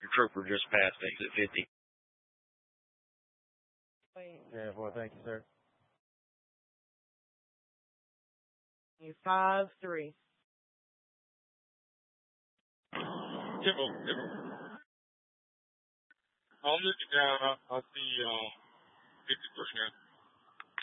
trooper just passed exit 50. Yeah, boy, thank you, sir. 5-3. Timbo. I'll look you down. I'll see 50 pushing in.